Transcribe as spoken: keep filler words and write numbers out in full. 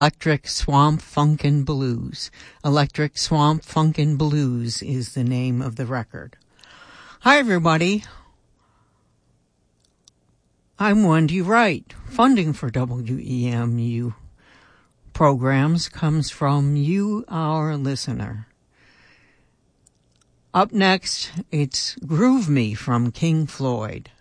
Electric Swamp Funkin' Blues. Electric Swamp Funkin' Blues is the name of the record. Hi, everybody. I'm Wendy Wright. Funding for W E M U programs comes from you, our listener. Up next, it's Groove Me from King Floyd.